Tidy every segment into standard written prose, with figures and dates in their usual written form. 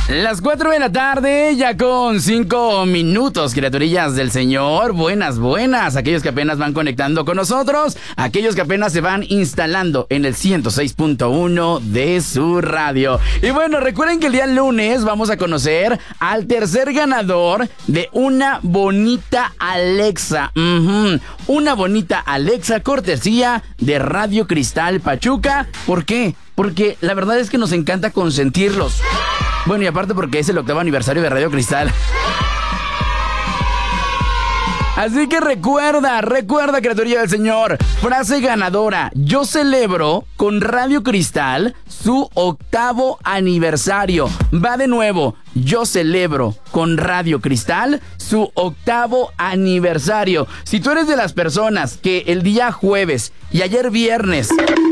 Las 4 de la tarde, ya con 5 minutos, criaturillas del Señor. Buenas, buenas. Aquellos que apenas van conectando con nosotros, aquellos que apenas se van instalando en el 106.1 de su radio. Y bueno, recuerden que el día lunes vamos a conocer al tercer ganador de una bonita Alexa. Una bonita Alexa, cortesía de Radio Cristal Pachuca. ¿Por qué? Porque la verdad es que nos encanta consentirlos. Bueno, y aparte porque es el 8º aniversario de Radio Cristal. Así que recuerda, criaturilla del Señor, frase ganadora: yo celebro con Radio Cristal su 8º aniversario. Va de nuevo: yo celebro con Radio Cristal su 8º aniversario. Si tú eres de las personas que el día jueves y ayer viernes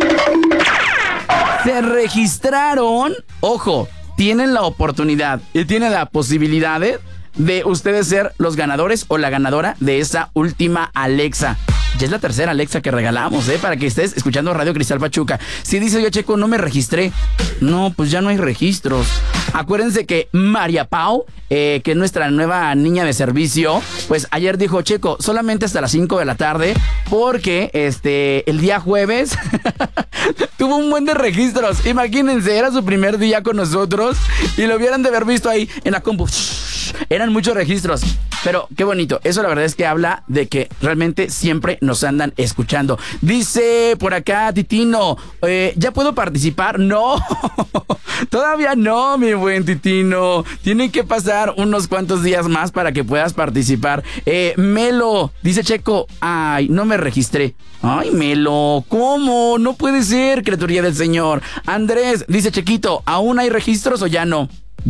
se registraron, ojo, tienen la oportunidad y tienen la posibilidad de ustedes ser los ganadores o la ganadora de esa última Alexa. Ya es la tercera Alexa que regalamos, para que estés escuchando Radio Cristal Pachuca. Si dice, oye, Checo, no me registré. No, pues ya no hay registros. Acuérdense que María Pau, que es nuestra nueva niña de servicio, pues ayer dijo, Checo, solamente hasta las 5 de la tarde, porque el día jueves tuvo un buen de registros. Imagínense, era su primer día con nosotros y lo hubieran de haber visto ahí en la compu. Eran muchos registros, pero qué bonito. Eso la verdad es que habla de que realmente siempre nos andan escuchando. Dice por acá Titino, ¿ya puedo participar? No, todavía no, mi buen Titino. Tienen que pasar unos cuantos días más para que puedas participar. Melo, dice Checo, ay, no me registré. Ay, Melo, ¿cómo? No puede ser, criaturilla del Señor. Andrés, dice Chequito, ¿aún hay registros o ya no?